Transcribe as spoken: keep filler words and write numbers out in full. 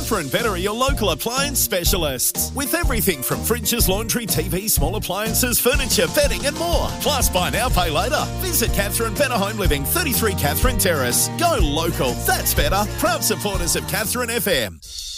Catherine Better are your local appliance specialists. With everything from fridges, laundry, T V, small appliances, furniture, bedding and more. Plus, buy now, pay later. Visit Catherine Better Home Living, thirty-three Catherine Terrace. Go local. That's better. Proud supporters of Catherine F M.